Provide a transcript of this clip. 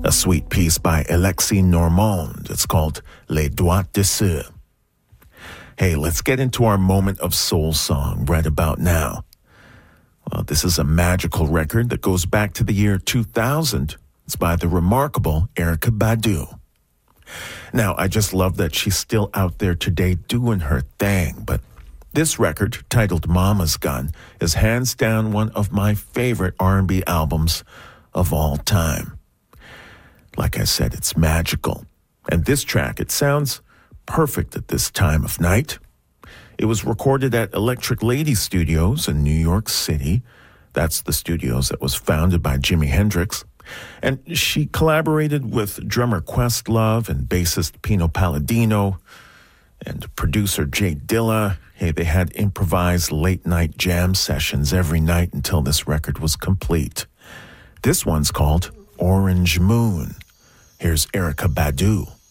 A sweet piece by Alexis Normand. It's called Les Doigts de Ceux. Hey, let's get into our moment of soul song right about now. Well, this is a magical record that goes back to the year 2000. It's by the remarkable Erykah Badu. Now, I just love that she's still out there today doing her thing, but this record, titled Mama's Gun, is hands down one of my favorite R&B albums of all time. Like I said, it's magical. And this track, it sounds perfect at this time of night. It was recorded at Electric Lady Studios in New York City. That's the studios that was founded by Jimi Hendrix. And she collaborated with drummer Questlove and bassist Pino Palladino and producer Jay Dilla. Hey, they had improvised late-night jam sessions every night until this record was complete. This one's called Orange Moon. Here's Erykah Badu.